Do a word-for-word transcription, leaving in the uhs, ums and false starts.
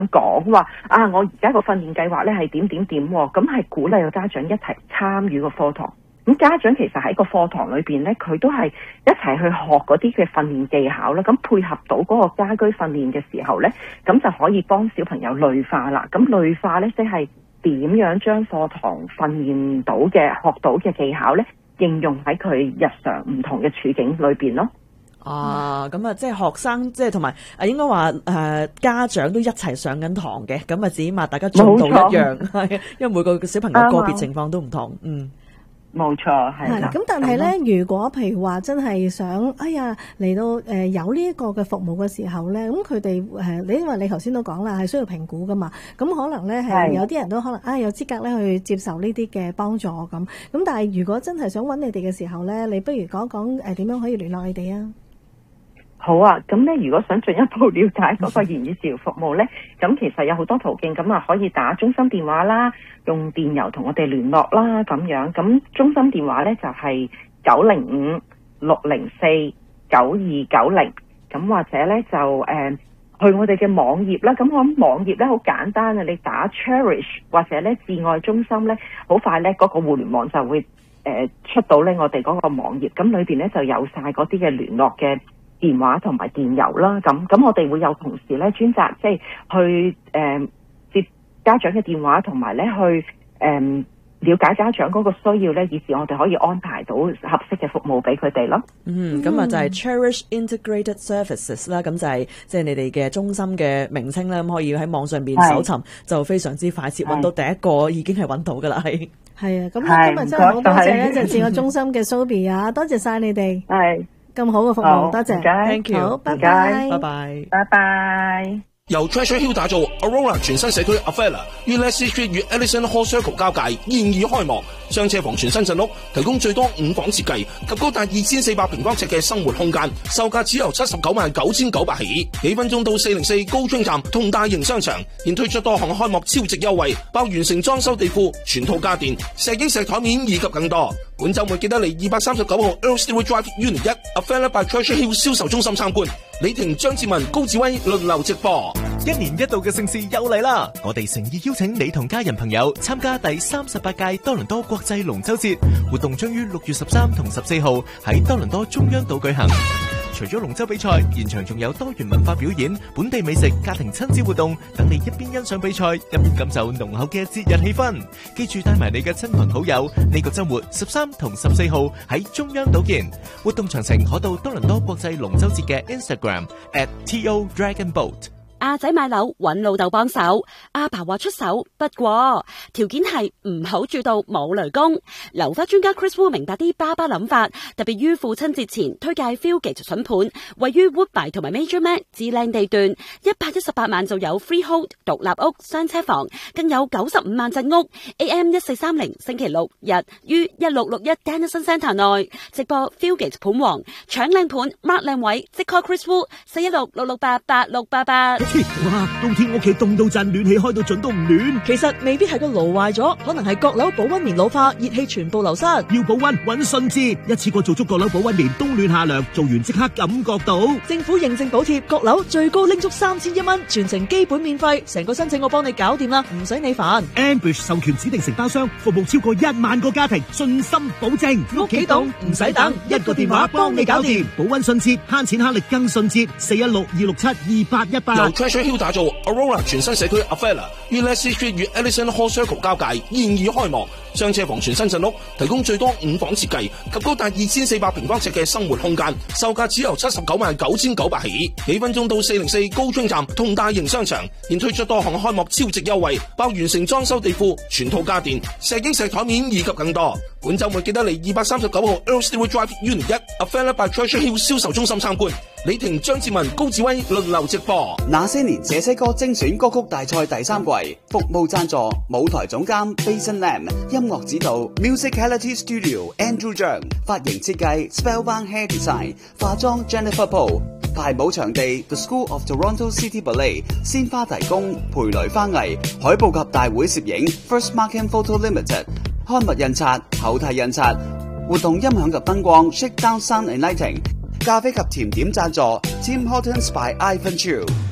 講話啊，我而家個訓練計劃咧係點點點，咁係鼓勵個家長一齊參與個課堂。咁家長其實喺個課堂裏邊咧，佢都係一齊去學嗰啲嘅訓練技巧啦。咁配合到嗰個家居訓練嘅時候咧，咁就可以幫小朋友類化啦。咁類化咧，即係點樣將課堂訓練到嘅、學到嘅技巧咧，應用喺佢日常唔同嘅處境裏邊咯。 啊，咁啊，即係學生，即係同埋啊，應該話誒家長都一齊上緊堂嘅，咁啊，至起碼大家進度一樣，係，因為每個小朋友個別情況都唔同，嗯。 冇錯，係啦。 咁但係咧，如果譬如話真係想，哎呀嚟到誒、呃、有呢一個嘅服務嘅時候咧，咁佢哋誒，你因為你頭先都講啦，係需要評估噶嘛，咁可能咧係有啲人都可能啊有資格咧去接受呢啲嘅幫助咁，咁但係如果真係想揾你哋嘅時候咧，你不如講講誒點樣可以聯絡你哋啊？ 好啊，咁咧如果想進一步了解嗰個言語治療服務咧，咁其實有好多途徑，咁啊可以打中心電話啦，用電郵同我哋聯絡啦，咁樣。咁中心電話咧就係九零五六零四九二九零，咁或者咧就誒、呃、去我哋嘅網頁啦。咁我諗網頁咧好簡單啊，你打 Cherish 或者咧至愛中心咧，好快咧嗰個互聯網就會誒、呃、出到咧我哋嗰個網頁，咁裏邊咧就有晒嗰啲嘅聯絡嘅電話同埋電郵啦，咁咁我哋會有同事咧專責即係去誒、呃、接家長嘅電話，同埋咧去誒、呃、了解家長嗰個需要咧，以至我哋可以安排到合適嘅服務俾佢哋咯。 嗯，咁啊就係 Cherish Integrated Services 啦，咁就係即係你哋嘅中心嘅名稱啦，咁可以喺網上邊搜尋就非常之快捷揾到第一個已經係揾到噶啦，係係啊，咁今日真係好多謝咧，就自我中心嘅 Sobi 啊，多謝晒你哋。係。咁好嘅服務，多謝 ，Thank you， 好，拜拜， 拜拜， 拜拜。 由 Treasure Hill 打造 Aurora 全新社區 Avella 於 Leslie Street 與 Ellison Hall Circle 交界，現已開幕。雙車房全新鎮屋，提供最多五房設計及高達二千四百平方尺嘅生活空間，售價只由七十九萬九千九百起。幾分鐘到四零四高昌站同大型商場，現推出多項開幕超值優惠，包完成裝修地庫、全套家電、石英石台面以及更多。本週末記得嚟二百三十九號 Earl Stewart Drive Unit 一 Avella by Treasure Hill 銷售中心參觀。李婷、張志文、高志威輪流直播。 一年一度嘅盛事又嚟啦！我哋誠意邀請你同家人朋友參加第三十八屆多倫多國際龍舟節活動，將於六月十三同十四號喺多倫多中央島舉行。除咗龍舟比賽，現場仲有多元文化表演、本地美食、家庭親子活動，等你一邊欣賞比賽，一邊感受濃厚嘅節日氣氛。記住帶埋你嘅親朋好友，呢個周末十三同十四號喺中央島見。活動詳情可到多倫多國際龍舟節嘅 Instagram at T O Dragon Boat。 阿仔買樓揾老豆幫手，阿爸話出手，不過條件係唔好住到冇雷公。樓花專家 Chris Wu 明白啲爸爸諗法，特別於父親節前推介 Fieldgate 筍盤，位於 Woodbine 同埋 Major Mac 至靚地段，一百一十八萬就有 Freehold 獨立屋雙車房，更有九十五萬鎮屋。A M 一四三零星期六日於一六六一 Dennison Centre 內直播 Fieldgate 盤王，搶靚盤 mark 靚位，即 call Chris Wu 四一六六六八八六八八。 哇！冬天屋企凍到震，暖氣開到盡都唔暖。 其實未必係個爐壞咗，可能係閣樓保溫棉老化，熱氣全部流失。 要保溫搵順治，一次過做足閣樓保溫棉，冬暖夏涼，做完即刻感覺到。 政府認證補貼，閣樓最高拎足三千一蚊，全程基本免費，成個申請我幫你搞掂啦，唔使你煩。 Ambush 授權指定承包商，服務超過一萬個家庭，信心保證。 屋企凍唔使等， 一個電話幫你搞掂，保溫順治，慳錢慳力更順治。四一六二六七二八一八。 由 Treasure Hill 打造 Aurora 全新社區 Avella 於 Leslie Street 與 Ellison Hall Circle 交界，現已開幕。雙車房全新鎮屋，提供最多五房設計及高達二千四百平方尺嘅生活空間，售價只由七十九萬九千九百起。幾分鐘到四零四高昌站同大型商場，現推出多項開幕超值優惠，包完成裝修地庫、全套家電、石英石台面以及更多。本週末記得嚟二百三十九號 Earl Stewart Drive Unit 一 Avella by Treasure Hill 銷售中心參觀。李婷、張志文、高志威輪流直播。 那些年這些歌精選歌曲大賽第三季，服務贊助舞台總監 Bason Lam， 音樂指導 Musicality Studio Andrew Zhang， 髮型設計 Spellbound Hair Design， 化妝 Jennifer Poe， 排舞場地 The School of Toronto City Ballet， 鮮花提供培雷花藝，海報及大會攝影 First Markham Photo Limited， 刊物印刷後替印刷，活動音響及燈光 Shakedown Sound and Lighting， 咖啡及甜點贊助 Tim Hortons by Ivan Chu。